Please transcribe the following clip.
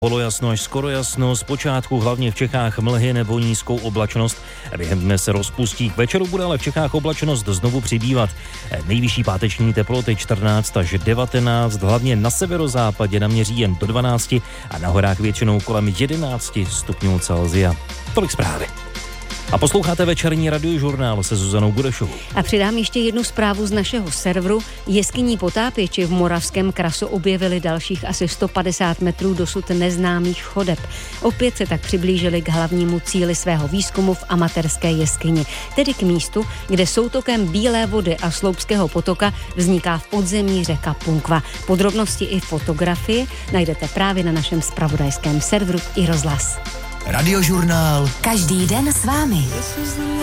Polojasno až skoro jasno, zpočátku hlavně v Čechách mlhy nebo nízkou oblačnost. Během dne se rozpustí, k večeru bude ale v Čechách oblačnost znovu přibývat. Nejvyšší páteční teploty 14 až 19, hlavně na severozápadě naměří jen do 12 a na horách většinou kolem 11 stupňů Celsia. Tolik zprávy. A posloucháte večerní radiožurnál se Zuzanou Burešovou. A přidám ještě jednu zprávu z našeho serveru. Jeskyní potápěči v Moravském Krasu objevili dalších asi 150 metrů dosud neznámých chodeb. Opět se tak přiblížili k hlavnímu cíli svého výzkumu v amatérské jeskyni, tedy k místu, kde soutokem Bílé vody a Sloupského potoka vzniká v podzemí řeka Punkva. Podrobnosti i fotografie najdete právě na našem zpravodajském serveru iRozhlas. Radiožurnál. Každý den s vámi.